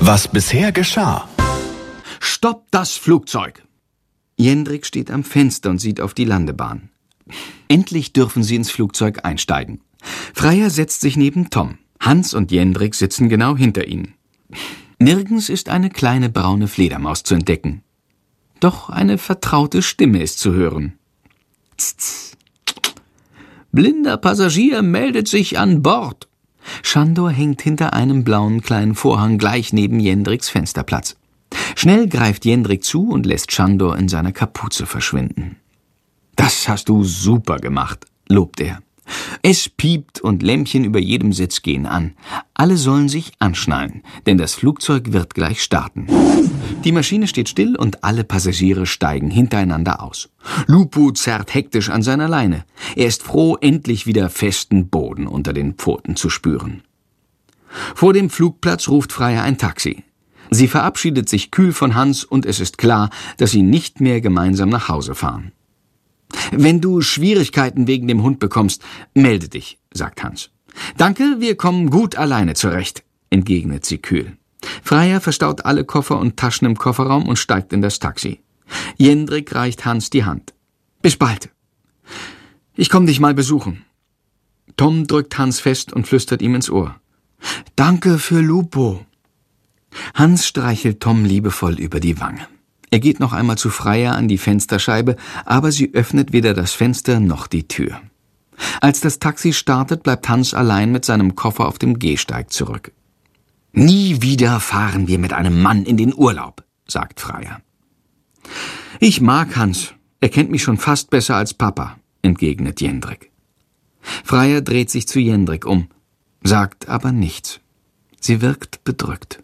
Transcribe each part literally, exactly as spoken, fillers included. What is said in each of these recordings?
Was bisher geschah. Stopp das Flugzeug! Jendrik steht am Fenster und sieht auf die Landebahn. Endlich dürfen sie ins Flugzeug einsteigen. Freier setzt sich neben Tom. Hans und Jendrik sitzen genau hinter ihnen. Nirgends ist eine kleine braune Fledermaus zu entdecken. Doch eine vertraute Stimme ist zu hören. Tz, tz. Blinder Passagier meldet sich an Bord. Schandor hängt hinter einem blauen kleinen Vorhang gleich neben Jendriks Fensterplatz. Schnell greift Jendrik zu und lässt Schandor in seiner Kapuze verschwinden. »Das hast du super gemacht«, lobt er. Es piept und Lämpchen über jedem Sitz gehen an. Alle sollen sich anschnallen, denn das Flugzeug wird gleich starten. Die Maschine steht still und alle Passagiere steigen hintereinander aus. Lupo zerrt hektisch an seiner Leine. Er ist froh, endlich wieder festen Boden unter den Pfoten zu spüren. Vor dem Flugplatz ruft Freier ein Taxi. Sie verabschiedet sich kühl von Hans und es ist klar, dass sie nicht mehr gemeinsam nach Hause fahren. »Wenn du Schwierigkeiten wegen dem Hund bekommst, melde dich«, sagt Hans. »Danke, wir kommen gut alleine zurecht«, entgegnet sie kühl. Freier verstaut alle Koffer und Taschen im Kofferraum und steigt in das Taxi. Jendrik reicht Hans die Hand. »Bis bald. Ich komm dich mal besuchen.« Tom drückt Hans fest und flüstert ihm ins Ohr. »Danke für Lupo.« Hans streichelt Tom liebevoll über die Wange. Er geht noch einmal zu Freier an die Fensterscheibe, aber sie öffnet weder das Fenster noch die Tür. Als das Taxi startet, bleibt Hans allein mit seinem Koffer auf dem Gehsteig zurück. »Nie wieder fahren wir mit einem Mann in den Urlaub«, sagt Freier. »Ich mag Hans. Er kennt mich schon fast besser als Papa«, entgegnet Jendrik. Freier dreht sich zu Jendrik um, sagt aber nichts. Sie wirkt bedrückt.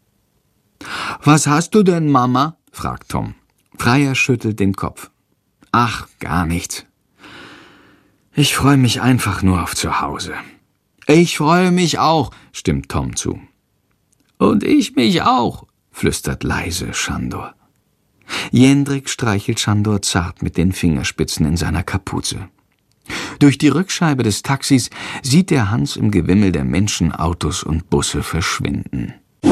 »Was hast du denn, Mama?« fragt Tom. Freier schüttelt den Kopf. »Ach, gar nichts. Ich freue mich einfach nur auf zu Hause.« »Ich freue mich auch«, stimmt Tom zu. »Und ich mich auch«, flüstert leise Schandor. Jendrik streichelt Schandor zart mit den Fingerspitzen in seiner Kapuze. Durch die Rückscheibe des Taxis sieht er Hans im Gewimmel der Menschen, Autos und Busse verschwinden.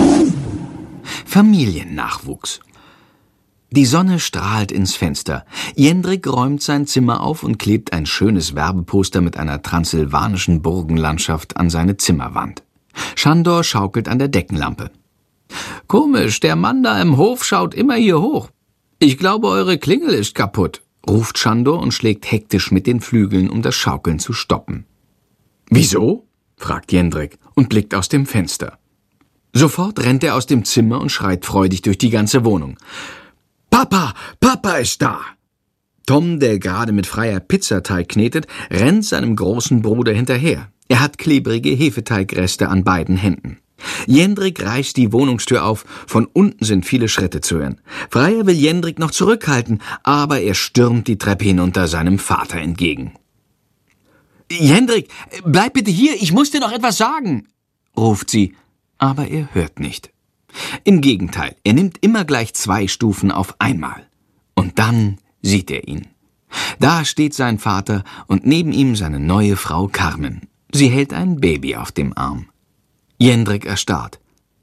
Familiennachwuchs. Die Sonne strahlt ins Fenster. Jendrik räumt sein Zimmer auf und klebt ein schönes Werbeposter mit einer transsilvanischen Burgenlandschaft an seine Zimmerwand. Schandor schaukelt an der Deckenlampe. »Komisch, der Mann da im Hof schaut immer hier hoch. Ich glaube, eure Klingel ist kaputt«, ruft Schandor und schlägt hektisch mit den Flügeln, um das Schaukeln zu stoppen. »Wieso?« fragt Jendrik und blickt aus dem Fenster. Sofort rennt er aus dem Zimmer und schreit freudig durch die ganze Wohnung. »Papa, Papa ist da!« Tom, der gerade mit Freier Pizzateig knetet, rennt seinem großen Bruder hinterher. Er hat klebrige Hefeteigreste an beiden Händen. Jendrik reißt die Wohnungstür auf, von unten sind viele Schritte zu hören. Freier will Jendrik noch zurückhalten, aber er stürmt die Treppe hinunter seinem Vater entgegen. »Jendrik, bleib bitte hier, ich muss dir noch etwas sagen«, ruft sie, aber er hört nicht. Im Gegenteil, er nimmt immer gleich zwei Stufen auf einmal. Und dann sieht er ihn. Da steht sein Vater und neben ihm seine neue Frau Carmen. Sie hält ein Baby auf dem Arm. Jendrik erstarrt.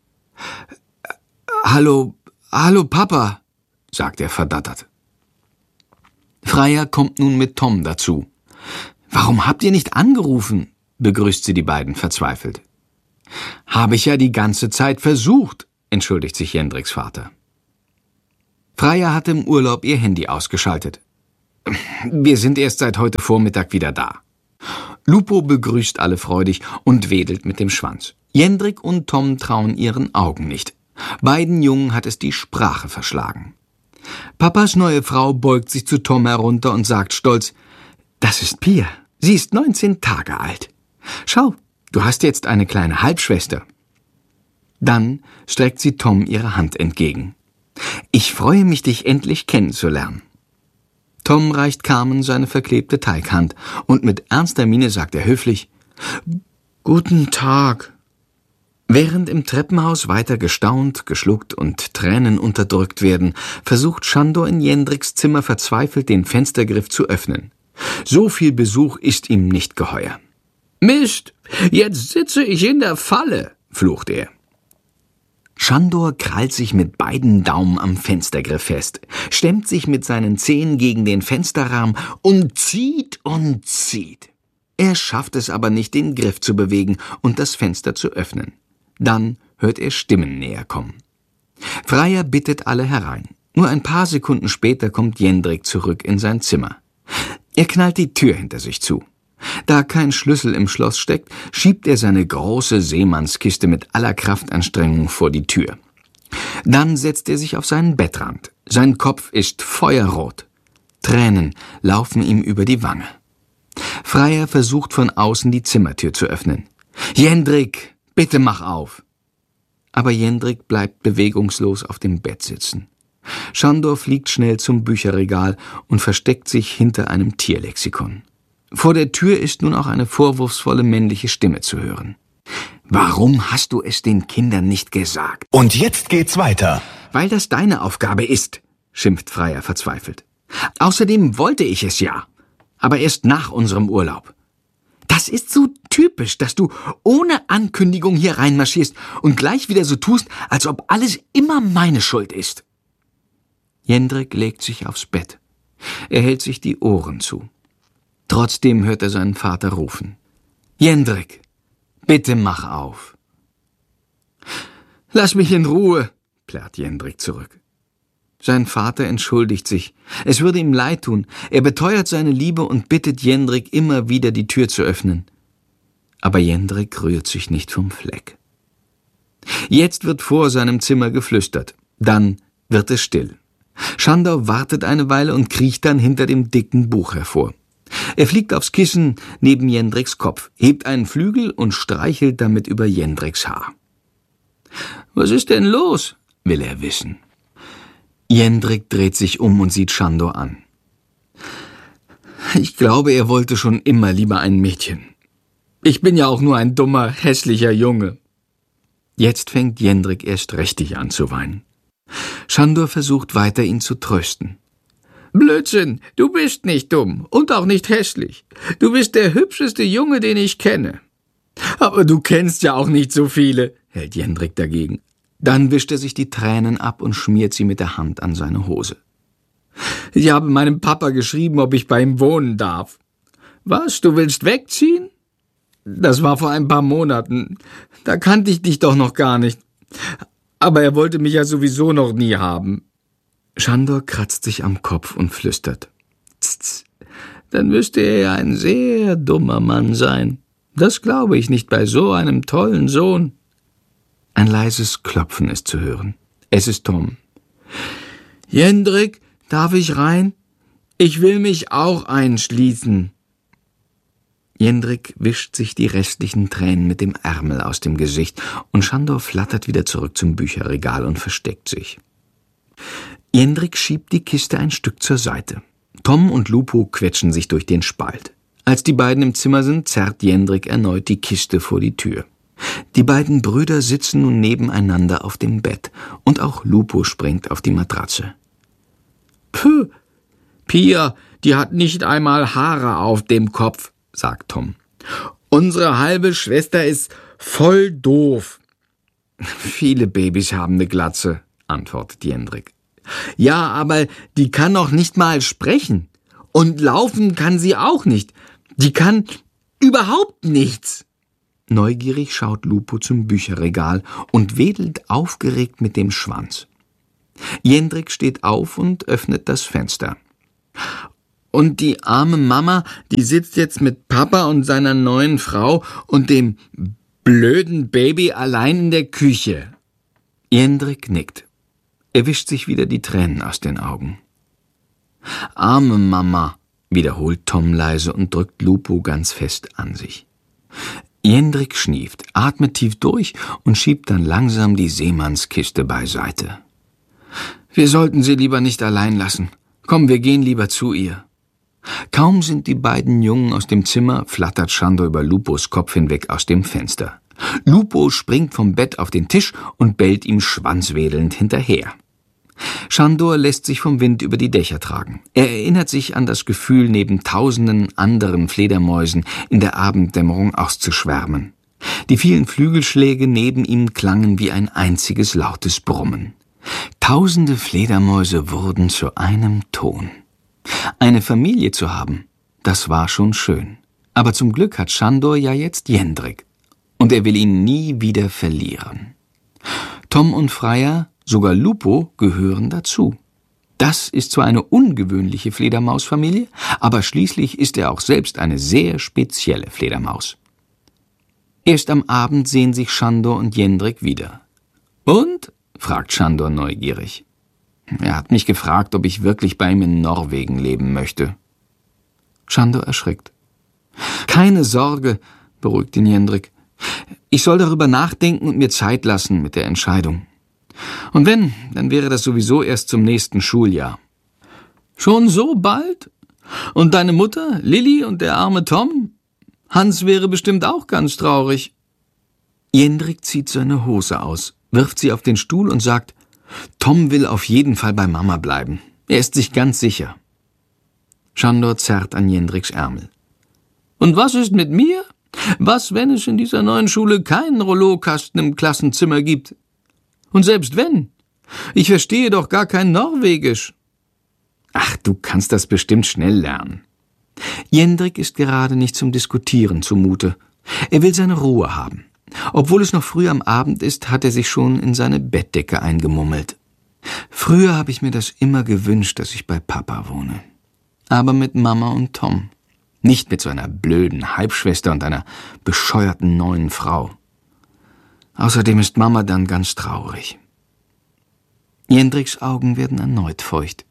»Hallo, hallo Papa«, sagt er verdattert. Freier kommt nun mit Tom dazu. »Warum habt ihr nicht angerufen?«, begrüßt sie die beiden verzweifelt. »Habe ich ja die ganze Zeit versucht«, entschuldigt sich Jendriks Vater. Freier hat im Urlaub ihr Handy ausgeschaltet. »Wir sind erst seit heute Vormittag wieder da.« Lupo begrüßt alle freudig und wedelt mit dem Schwanz. Jendrik und Tom trauen ihren Augen nicht. Beiden Jungen hat es die Sprache verschlagen. Papas neue Frau beugt sich zu Tom herunter und sagt stolz, »Das ist Pia. Sie ist neunzehn Tage alt. Schau, du hast jetzt eine kleine Halbschwester.« Dann streckt sie Tom ihre Hand entgegen. »Ich freue mich, dich endlich kennenzulernen.« Tom reicht Carmen seine verklebte Teighand und mit ernster Miene sagt er höflich, »Guten Tag.« Während im Treppenhaus weiter gestaunt, geschluckt und Tränen unterdrückt werden, versucht Schandor in Jendriks Zimmer verzweifelt den Fenstergriff zu öffnen. So viel Besuch ist ihm nicht geheuer. »Mist, jetzt sitze ich in der Falle«, flucht er. Schandor krallt sich mit beiden Daumen am Fenstergriff fest, stemmt sich mit seinen Zehen gegen den Fensterrahmen und zieht und zieht. Er schafft es aber nicht, den Griff zu bewegen und das Fenster zu öffnen. Dann hört er Stimmen näher kommen. Freier bittet alle herein. Nur ein paar Sekunden später kommt Jendrik zurück in sein Zimmer. Er knallt die Tür hinter sich zu. Da kein Schlüssel im Schloss steckt, schiebt er seine große Seemannskiste mit aller Kraftanstrengung vor die Tür. Dann setzt er sich auf seinen Bettrand. Sein Kopf ist feuerrot. Tränen laufen ihm über die Wange. Freier versucht von außen die Zimmertür zu öffnen. »Jendrik, bitte mach auf!« Aber Jendrik bleibt bewegungslos auf dem Bett sitzen. Schandor fliegt schnell zum Bücherregal und versteckt sich hinter einem Tierlexikon. Vor der Tür ist nun auch eine vorwurfsvolle männliche Stimme zu hören. »Warum hast du es den Kindern nicht gesagt?« Und jetzt geht's weiter. »Weil das deine Aufgabe ist«, schimpft Freier verzweifelt. »Außerdem wollte ich es ja, aber erst nach unserem Urlaub. Das ist so typisch, dass du ohne Ankündigung hier reinmarschierst und gleich wieder so tust, als ob alles immer meine Schuld ist.« Jendrik legt sich aufs Bett. Er hält sich die Ohren zu. Trotzdem hört er seinen Vater rufen. »Jendrik, bitte mach auf!« »Lass mich in Ruhe«, plärrt Jendrik zurück. Sein Vater entschuldigt sich. Es würde ihm leid tun. Er beteuert seine Liebe und bittet Jendrik immer wieder, die Tür zu öffnen. Aber Jendrik rührt sich nicht vom Fleck. Jetzt wird vor seinem Zimmer geflüstert. Dann wird es still. Schandor wartet eine Weile und kriecht dann hinter dem dicken Buch hervor. Er fliegt aufs Kissen neben Jendriks Kopf, hebt einen Flügel und streichelt damit über Jendriks Haar. »Was ist denn los?«, will er wissen. Jendrik dreht sich um und sieht Schandor an. »Ich glaube, er wollte schon immer lieber ein Mädchen. Ich bin ja auch nur ein dummer, hässlicher Junge.« Jetzt fängt Jendrik erst richtig an zu weinen. Schandor versucht weiter, ihn zu trösten. »Blödsinn, du bist nicht dumm und auch nicht hässlich. Du bist der hübscheste Junge, den ich kenne.« »Aber du kennst ja auch nicht so viele«, hält Jendrik dagegen. Dann wischt er sich die Tränen ab und schmiert sie mit der Hand an seine Hose. »Ich habe meinem Papa geschrieben, ob ich bei ihm wohnen darf.« »Was, du willst wegziehen?« »Das war vor ein paar Monaten. Da kannte ich dich doch noch gar nicht. Aber er wollte mich ja sowieso noch nie haben.« Schandor kratzt sich am Kopf und flüstert. »Tz, dann müsste er ja ein sehr dummer Mann sein. Das glaube ich nicht bei so einem tollen Sohn.« Ein leises Klopfen ist zu hören. Es ist Tom. »Jendrik, darf ich rein? Ich will mich auch einschließen.« Jendrik wischt sich die restlichen Tränen mit dem Ärmel aus dem Gesicht und Schandor flattert wieder zurück zum Bücherregal und versteckt sich. Jendrik schiebt die Kiste ein Stück zur Seite. Tom und Lupo quetschen sich durch den Spalt. Als die beiden im Zimmer sind, zerrt Jendrik erneut die Kiste vor die Tür. Die beiden Brüder sitzen nun nebeneinander auf dem Bett und auch Lupo springt auf die Matratze. »Puh, Pia, die hat nicht einmal Haare auf dem Kopf«, sagt Tom. »Unsere halbe Schwester ist voll doof.« »Viele Babys haben eine Glatze«, antwortet Jendrik. »Ja, aber die kann noch nicht mal sprechen. Und laufen kann sie auch nicht. Die kann überhaupt nichts.« Neugierig schaut Lupo zum Bücherregal und wedelt aufgeregt mit dem Schwanz. Jendrik steht auf und öffnet das Fenster. »Und die arme Mama, die sitzt jetzt mit Papa und seiner neuen Frau und dem blöden Baby allein in der Küche.« Jendrik nickt. Er wischt sich wieder die Tränen aus den Augen. »Arme Mama«, wiederholt Tom leise und drückt Lupo ganz fest an sich. Jendrik schnieft, atmet tief durch und schiebt dann langsam die Seemannskiste beiseite. »Wir sollten sie lieber nicht allein lassen. Komm, wir gehen lieber zu ihr.« Kaum sind die beiden Jungen aus dem Zimmer, flattert Schandor über Lupos Kopf hinweg aus dem Fenster. Lupo springt vom Bett auf den Tisch und bellt ihm schwanzwedelnd hinterher. Schandor lässt sich vom Wind über die Dächer tragen. Er erinnert sich an das Gefühl, neben tausenden anderen Fledermäusen in der Abenddämmerung auszuschwärmen. Die vielen Flügelschläge neben ihm klangen wie ein einziges lautes Brummen. Tausende Fledermäuse wurden zu einem Ton. Eine Familie zu haben, das war schon schön. Aber zum Glück hat Sándor ja jetzt Jendrik. Und er will ihn nie wieder verlieren. Tom und Freya, sogar Lupo, gehören dazu. Das ist zwar eine ungewöhnliche Fledermausfamilie, aber schließlich ist er auch selbst eine sehr spezielle Fledermaus. Erst am Abend sehen sich Sándor und Jendrik wieder. »Und?« fragt Sándor neugierig. Er hat mich gefragt, ob ich wirklich bei ihm in Norwegen leben möchte. Sándor erschrickt. »Keine Sorge«, beruhigt ihn Jendrik. »Ich soll darüber nachdenken und mir Zeit lassen mit der Entscheidung. Und wenn, dann wäre das sowieso erst zum nächsten Schuljahr.« »Schon so bald? Und deine Mutter, Lilli und der arme Tom? Hans wäre bestimmt auch ganz traurig.« Jendrik zieht seine Hose aus, wirft sie auf den Stuhl und sagt, Tom will auf jeden Fall bei Mama bleiben. Er ist sich ganz sicher. Sándor zerrt an Jendriks Ärmel. »Und was ist mit mir? Was, wenn es in dieser neuen Schule keinen Rollokasten im Klassenzimmer gibt? Und selbst wenn? Ich verstehe doch gar kein Norwegisch.« »Ach, du kannst das bestimmt schnell lernen.« Jendrik ist gerade nicht zum Diskutieren zumute. Er will seine Ruhe haben. Obwohl es noch früh am Abend ist, hat er sich schon in seine Bettdecke eingemummelt. Früher habe ich mir das immer gewünscht, dass ich bei Papa wohne. Aber mit Mama und Tom. Nicht mit so einer blöden Halbschwester und einer bescheuerten neuen Frau. Außerdem ist Mama dann ganz traurig. Jendriks Augen werden erneut feucht.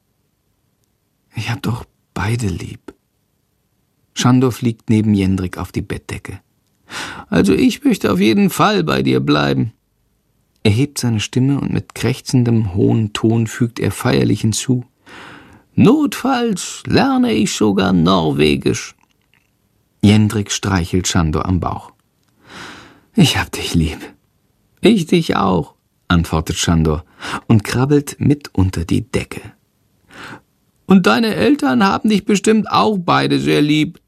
Ich hab doch beide lieb. Sándor fliegt neben Jendrik auf die Bettdecke. »Also ich möchte auf jeden Fall bei dir bleiben.« Er hebt seine Stimme und mit krächzendem, hohen Ton fügt er feierlich hinzu. »Notfalls lerne ich sogar Norwegisch.« Jendrik streichelt Sándor am Bauch. »Ich hab dich lieb.« »Ich dich auch«, antwortet Sándor und krabbelt mit unter die Decke. »Und deine Eltern haben dich bestimmt auch beide sehr lieb.«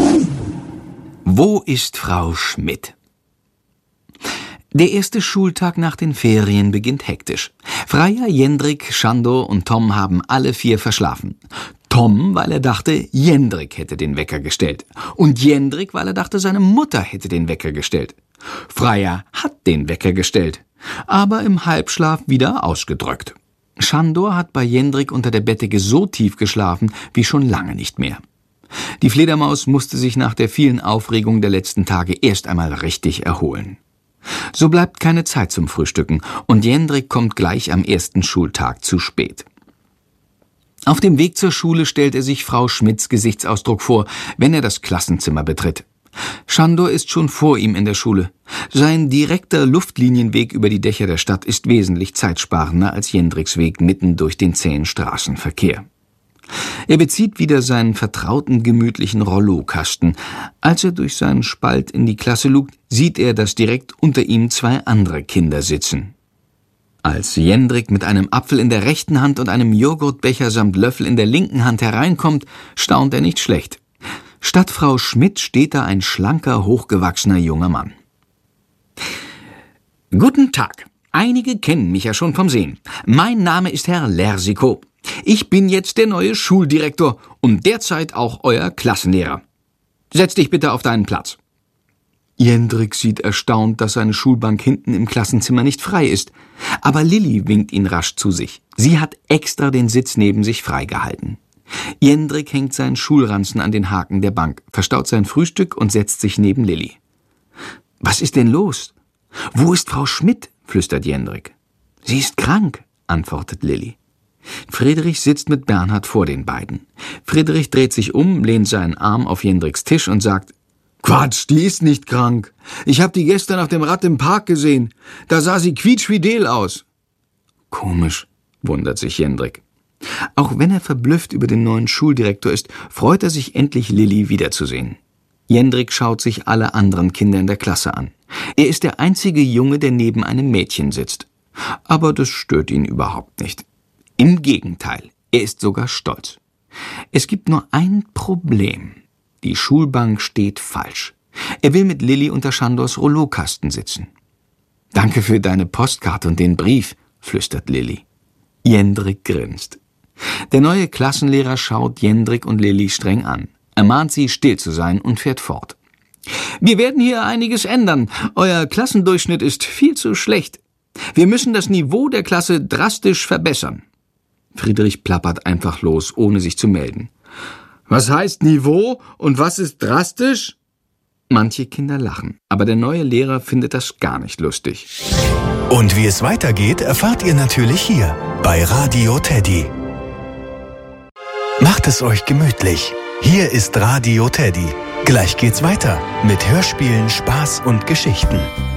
Wo ist Frau Schmidt? Der erste Schultag nach den Ferien beginnt hektisch. Freya, Jendrik, Sándor und Tom haben alle vier verschlafen. Tom, weil er dachte, Jendrik hätte den Wecker gestellt. Und Jendrik, weil er dachte, seine Mutter hätte den Wecker gestellt. Freya hat den Wecker gestellt, aber im Halbschlaf wieder ausgedrückt. Sándor hat bei Jendrik unter der Bettdecke so tief geschlafen wie schon lange nicht mehr. Die Fledermaus musste sich nach der vielen Aufregung der letzten Tage erst einmal richtig erholen. So bleibt keine Zeit zum Frühstücken und Jendrik kommt gleich am ersten Schultag zu spät. Auf dem Weg zur Schule stellt er sich Frau Schmidts Gesichtsausdruck vor, wenn er das Klassenzimmer betritt. Sándor ist schon vor ihm in der Schule. Sein direkter Luftlinienweg über die Dächer der Stadt ist wesentlich zeitsparender als Jendriks Weg mitten durch den zähen Straßenverkehr. Er bezieht wieder seinen vertrauten, gemütlichen Rollokasten. Als er durch seinen Spalt in die Klasse lugt, sieht er, dass direkt unter ihm zwei andere Kinder sitzen. Als Jendrik mit einem Apfel in der rechten Hand und einem Joghurtbecher samt Löffel in der linken Hand hereinkommt, staunt er nicht schlecht. Statt Frau Schmidt steht da ein schlanker, hochgewachsener junger Mann. »Guten Tag. Einige kennen mich ja schon vom Sehen. Mein Name ist Herr Lersikow. Ich bin jetzt der neue Schuldirektor und derzeit auch euer Klassenlehrer. Setz dich bitte auf deinen Platz.« Jendrik sieht erstaunt, dass seine Schulbank hinten im Klassenzimmer nicht frei ist. Aber Lilli winkt ihn rasch zu sich. Sie hat extra den Sitz neben sich freigehalten. Jendrik hängt seinen Schulranzen an den Haken der Bank, verstaut sein Frühstück und setzt sich neben Lilli. »Was ist denn los? Wo ist Frau Schmidt?« flüstert Jendrik. »Sie ist krank«, antwortet Lilli. Friedrich sitzt mit Bernhard vor den beiden. Friedrich dreht sich um, lehnt seinen Arm auf Jendriks Tisch und sagt, »Quatsch, die ist nicht krank. Ich habe die gestern auf dem Rad im Park gesehen. Da sah sie quietschfidel aus.« »Komisch«, wundert sich Jendrik. Auch wenn er verblüfft über den neuen Schuldirektor ist, freut er sich endlich, Lilli wiederzusehen. Jendrik schaut sich alle anderen Kinder in der Klasse an. Er ist der einzige Junge, der neben einem Mädchen sitzt. Aber das stört ihn überhaupt nicht. Im Gegenteil, er ist sogar stolz. Es gibt nur ein Problem. Die Schulbank steht falsch. Er will mit Lilli unter Schandors Rouleaukasten sitzen. »Danke für deine Postkarte und den Brief«, flüstert Lilli. Jendrik grinst. Der neue Klassenlehrer schaut Jendrik und Lilli streng an. Er mahnt sie, still zu sein und fährt fort. »Wir werden hier einiges ändern. Euer Klassendurchschnitt ist viel zu schlecht. Wir müssen das Niveau der Klasse drastisch verbessern.« Friedrich plappert einfach los, ohne sich zu melden. »Was heißt Niveau und was ist drastisch?« Manche Kinder lachen, aber der neue Lehrer findet das gar nicht lustig. Und wie es weitergeht, erfahrt ihr natürlich hier bei Radio Teddy. Macht es euch gemütlich. Hier ist Radio Teddy. Gleich geht's weiter mit Hörspielen, Spaß und Geschichten.